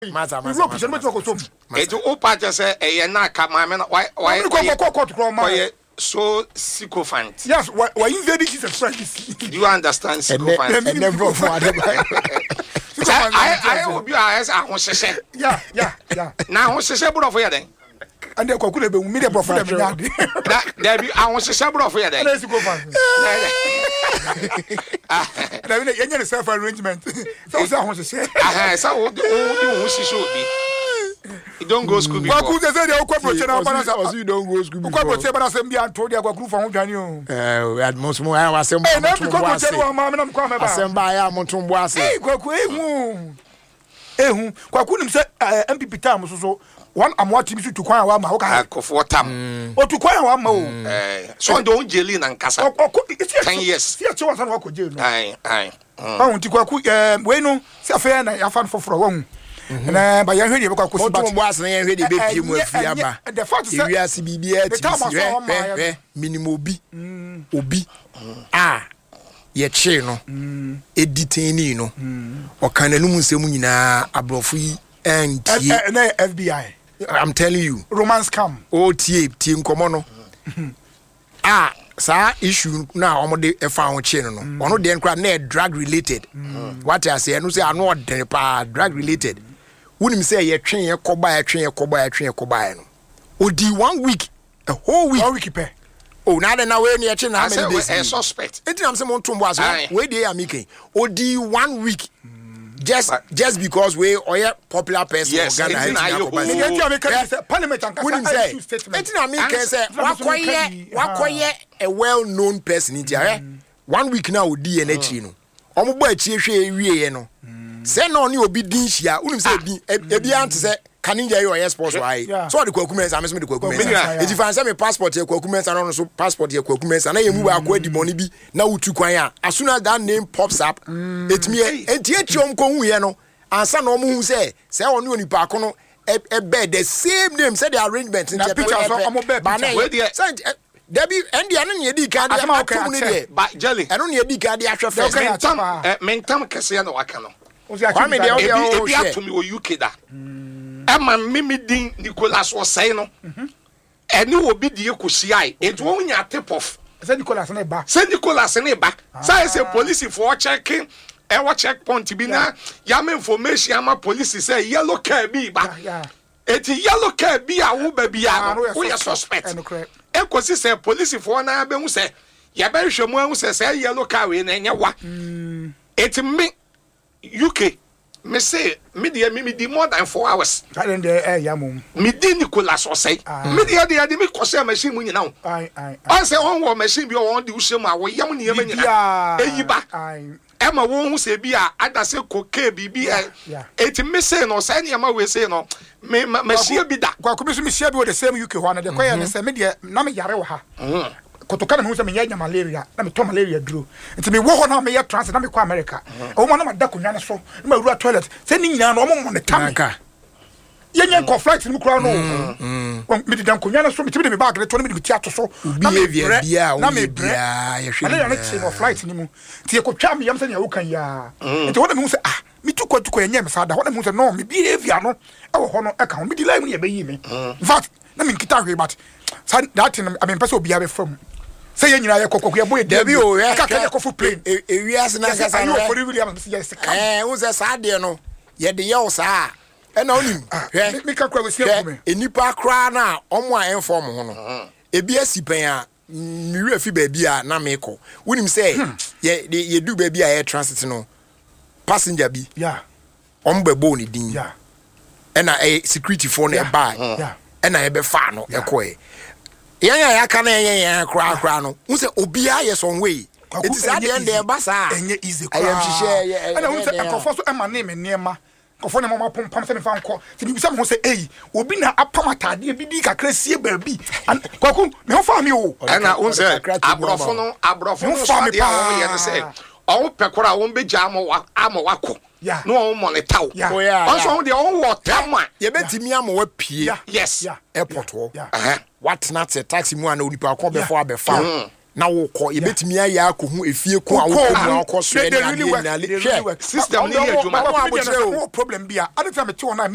Masa. It's opa just a na kama why so sycophant. Yes, why you very Jesus. Do you understand sycophant? I hope you are as I was say. Yeah. Now what's the shepherd of then? And they could have been media profile. There be I was a shepherd of then. Let's go back. And then self arrangement. So I want to say. So you should be. You don't go school before. Who say they are you don't go school before. What say but I told you I got group for Daniel. We had most more I was saying. And then because I'm coming back. Assemble ya Montumboase. Hey, Kwaku say MPP time so one I'm watching you to kwan wa ma I go for tam. O to kwan wa ma o. So don't jelly nan kasa. 10 years. See a chance na ko jail no. Aye. Ba unti Kwaku we no se afia na ya fan foforo wa hu. Na ba ya hwe de be Kwaku si bat. Montumboase na ya hwe de be pie mu afiaba. The fact is we are CBBA TV minimum obi. Ye che no editing no o kananum nsem nyina abrofo yi antie na FBI. I'm telling you romance scam o tie nkomo no sa issue na omode efa ho che no ono de nkra na drug related what I say no say ano odere pa drug related wonim say ye twen ye koba no odi 1 week a whole week pe. Oh, now then, now we are now many days. A suspect. It's not someone to was where they are making. Odi 1 week. Just because we are popular person. Yes, Parliament and say, it's not me can say, what a well-known person in there. 1 week now, DNA no. Omo boy chie we no. Say no ni obi din hia. Unim say ebi ant say kaninja your sports why. So the Kwakumensa am me the Kwakumensa. If you find me passport here Kwakumensa no so passport here Kwakumensa na ye mu ba ko di money bi na utu kwan a. As soon as that name pops up, it me entie chiom ko hu ye no. Ansa na omo hu say oni onipa ko no e bed the same name say the arrangement in the picture so omo bed. Debbie and the anu ye di ka dey akom ni dey. But jelly. Anu ye di ka dey ahwe first. Mentam kese na waka no. Kwame dey ebi ato me o UK da. Ama mimi din Nicholas was saying no. Eni obi di ekosia e do nya tip off. Say Nicholas na ba. Say say police for checking e checkpoint bi na ya me information ama police say yellow car bi ba. Eti yellow car bi a wo ba bia no. Who suspect? Ekosi say police for na be hu say ya be hwemu hu say yellow car we na nya wa. Eti me UK me say me di more than 4 hours. I don't yamum. Me di Nicholas or say me di me kose machine mu nyina. I say on machine bi on di usem a wo yam ne yam nyina. Eyiba. Emma wo hu say bi a adase koke bibi eti me say no say ne ma we say no me machine bi da. Kwaku bi so me share bi with the same UK ho na de koye ne say me de na me yare wo ha. Kotoka na me say me nya malaria na me to malaria duro nti me wo ho na me ye transit na me kwa America o mo na ma da konwa ne so na ma rua toilet say ni nyina na o mo ne tam ye nya ko flight ni kura no me di dan konwa ne so me tibi de me bag le to me di ti ato so na me bia na me bia ye hwe na ne no flight ni mu ti e ko twa me yam say ne wo kan ya nti wo na me hu say me tuko ye nya me sa da wo na me hu say no me behavior no e wo ho no e ka me di live ni e be yi me in fact na me nkita hwe but that thing I mean person obi have from say you nyina ye kokoko ye boy Debbie o ka ka ko fu plane ewiase na kasa no for William yes wo say sa de no ye de ye o sa e na onim hwe me ka kwa we see me enipa kra na omo a inform ho no ebi asipan a mi wi afi ba bia na me ko wonim say ye du ba bia ye transit no passenger bi ombe bo ni din e na security for na ba e na ye be fa no e ko e ya kana ya kra no hu se obi aye some way it is at the end there basa enye easy I am share and hu se akofo so ema ne me niema kofo ne mama pom se me fa nko se bi hu se obi na apam atade bi di kakra sie ba bi kwaku me ho fa mi o na hu se abrofo no fa mi pa ye ne se o pekora won be ja amowako no o monetaw also de on water ma ye betimi amowa pie yes airport ho what not a taxi mu ana onipa ko be for abefa na wo ko ye betimi aya akohu efie ko a wo ko mu akọ so e na system ni ye juma problem bia other time me ti won na